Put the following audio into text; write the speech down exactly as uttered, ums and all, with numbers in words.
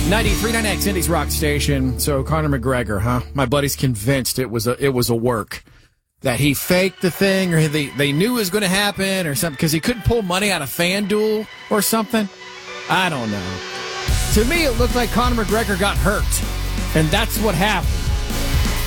ninety-three point nine X, Indy's rock station. So Conor McGregor, huh? My buddy's convinced it was a it was a work. That he faked the thing, or they, they knew it was going to happen, or something, because he couldn't pull money out of FanDuel or something. I don't know. To me, it looked like Conor McGregor got hurt, and that's what happened.